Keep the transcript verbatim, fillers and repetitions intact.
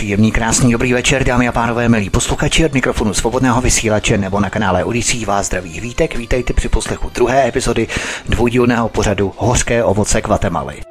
Příjemný, krásný, dobrý večer, dámy a pánové, milí posluchači, od mikrofonu Svobodného vysílače nebo na kanále Odysee vás zdraví Vítek. Vítejte při poslechu druhé epizody dvoudílného pořadu Hořké ovoce Guatemaly.